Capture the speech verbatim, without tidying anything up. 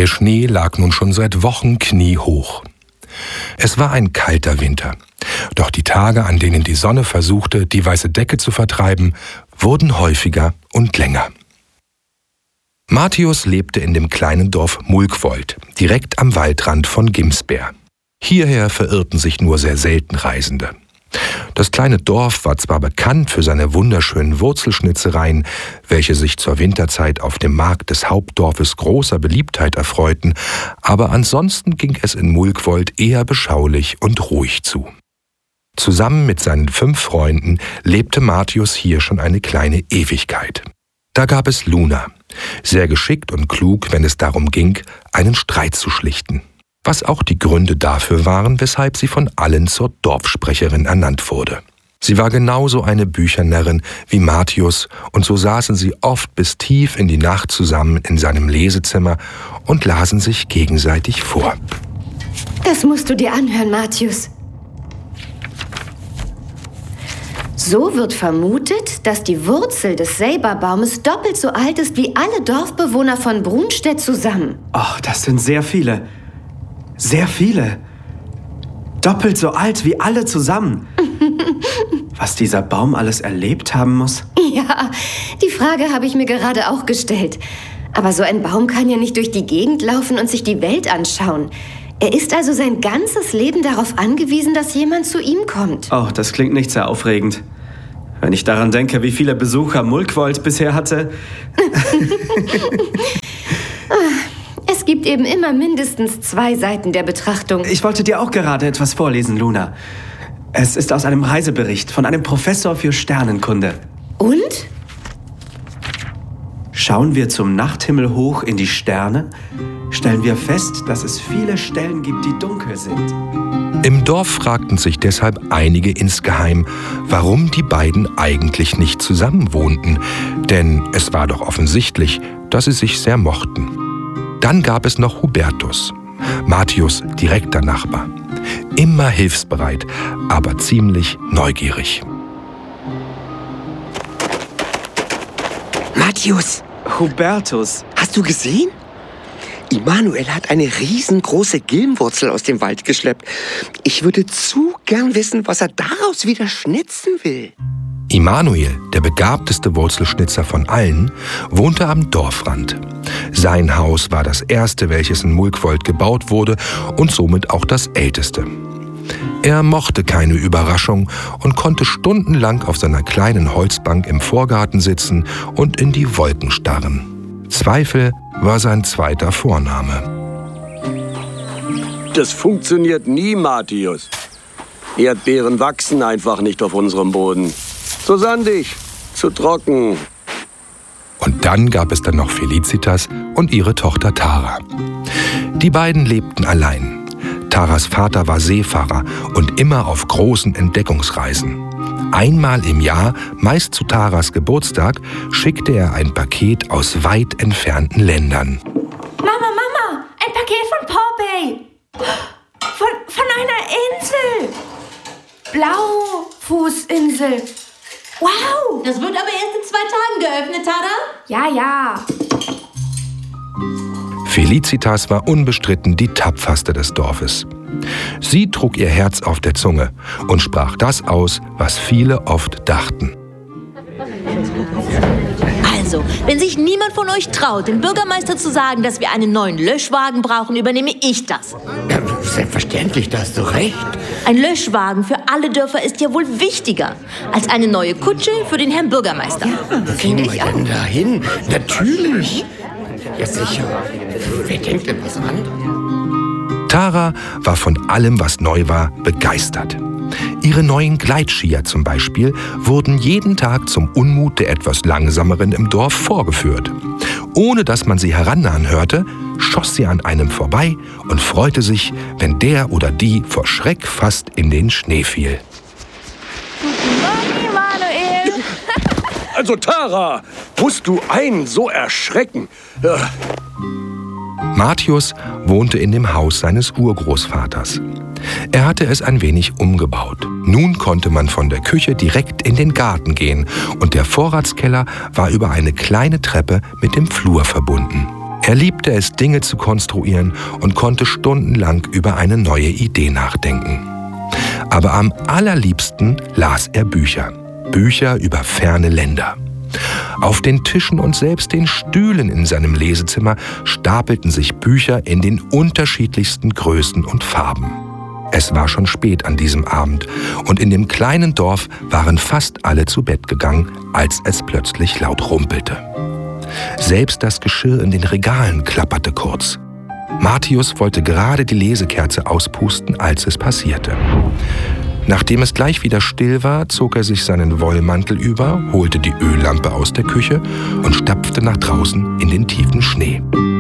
Der Schnee lag nun schon seit Wochen kniehoch. Es war ein kalter Winter, doch die Tage, an denen die Sonne versuchte, die weiße Decke zu vertreiben, wurden häufiger und länger. Martius lebte in dem kleinen Dorf Mulkwold, direkt am Waldrand von Gimsberg. Hierher verirrten sich nur sehr selten Reisende. Das kleine Dorf war zwar bekannt für seine wunderschönen Wurzelschnitzereien, welche sich zur Winterzeit auf dem Markt des Hauptdorfes großer Beliebtheit erfreuten, aber ansonsten ging es in Mulkwold eher beschaulich und ruhig zu. Zusammen mit seinen fünf Freunden lebte Martius hier schon eine kleine Ewigkeit. Da gab es Luna, sehr geschickt und klug, wenn es darum ging, einen Streit zu schlichten. Was auch die Gründe dafür waren, weshalb sie von allen zur Dorfsprecherin ernannt wurde. Sie war genauso eine Büchernärrin wie Martius und so saßen sie oft bis tief in die Nacht zusammen in seinem Lesezimmer und lasen sich gegenseitig vor. Das musst du dir anhören, Martius. So wird vermutet, dass die Wurzel des Säberbaumes doppelt so alt ist wie alle Dorfbewohner von Brunstedt zusammen. Oh, das sind sehr viele. Sehr viele. Doppelt so alt wie alle zusammen. Was dieser Baum alles erlebt haben muss. Ja, die Frage habe ich mir gerade auch gestellt. Aber so ein Baum kann ja nicht durch die Gegend laufen und sich die Welt anschauen. Er ist also sein ganzes Leben darauf angewiesen, dass jemand zu ihm kommt. Oh, das klingt nicht sehr aufregend. Wenn ich daran denke, wie viele Besucher Mulkwold bisher hatte. Es gibt eben immer mindestens zwei Seiten der Betrachtung. Ich wollte dir auch gerade etwas vorlesen, Luna. Es ist aus einem Reisebericht von einem Professor für Sternenkunde. Und? Schauen wir zum Nachthimmel hoch in die Sterne, stellen wir fest, dass es viele Stellen gibt, die dunkel sind. Im Dorf fragten sich deshalb einige insgeheim, warum die beiden eigentlich nicht zusammen wohnten, denn es war doch offensichtlich, dass sie sich sehr mochten. Dann gab es noch Hubertus, Martius' direkter Nachbar. Immer hilfsbereit, aber ziemlich neugierig. Martius! Hubertus! Hast du gesehen? Immanuel hat eine riesengroße Gilmwurzel aus dem Wald geschleppt. Ich würde zu gern wissen, was er daraus wieder schnitzen will. Immanuel, der begabteste Wurzelschnitzer von allen, wohnte am Dorfrand. Sein Haus war das erste, welches in Mulkwold gebaut wurde und somit auch das älteste. Er mochte keine Überraschung und konnte stundenlang auf seiner kleinen Holzbank im Vorgarten sitzen und in die Wolken starren. Zweifel war sein zweiter Vorname. Das funktioniert nie, Martius. Erdbeeren wachsen einfach nicht auf unserem Boden. Zu sandig, zu trocken. Und dann gab es dann noch Felicitas und ihre Tochter Tara. Die beiden lebten allein. Taras Vater war Seefahrer und immer auf großen Entdeckungsreisen. Einmal im Jahr, meist zu Taras Geburtstag, schickte er ein Paket aus weit entfernten Ländern. Mama, Mama, ein Paket von Poppy. Von, von einer Insel. Blaufußinsel. Wow! Das wird aber erst in zwei Tagen geöffnet, Tada? Ja, ja. Felicitas war unbestritten die tapferste des Dorfes. Sie trug ihr Herz auf der Zunge und sprach das aus, was viele oft dachten. Also, wenn sich niemand von euch traut, dem Bürgermeister zu sagen, dass wir einen neuen Löschwagen brauchen, übernehme ich das. Ja, selbstverständlich, da hast du recht. Ein Löschwagen für alle Dörfer ist ja wohl wichtiger als eine neue Kutsche für den Herrn Bürgermeister. Ja, wo gehen wir denn da hin? Natürlich. Ja, sicher. Wer denkt denn was an? Tara war von allem, was neu war, begeistert. Ihre neuen Gleitskier zum Beispiel wurden jeden Tag zum Unmut der etwas Langsameren im Dorf vorgeführt. Ohne dass man sie herannahen hörte, schoss sie an einem vorbei und freute sich, wenn der oder die vor Schreck fast in den Schnee fiel. Guten Morgen, Immanuel. Also Tara, musst du einen so erschrecken? Ja. Martius wohnte in dem Haus seines Urgroßvaters. Er hatte es ein wenig umgebaut. Nun konnte man von der Küche direkt in den Garten gehen und der Vorratskeller war über eine kleine Treppe mit dem Flur verbunden. Er liebte es, Dinge zu konstruieren und konnte stundenlang über eine neue Idee nachdenken. Aber am allerliebsten las er Bücher. Bücher über ferne Länder. Auf den Tischen und selbst den Stühlen in seinem Lesezimmer stapelten sich Bücher in den unterschiedlichsten Größen und Farben. Es war schon spät an diesem Abend und in dem kleinen Dorf waren fast alle zu Bett gegangen, als es plötzlich laut rumpelte. Selbst das Geschirr in den Regalen klapperte kurz. Martius wollte gerade die Lesekerze auspusten, als es passierte. Nachdem es gleich wieder still war, zog er sich seinen Wollmantel über, holte die Öllampe aus der Küche und stapfte nach draußen in den tiefen Schnee.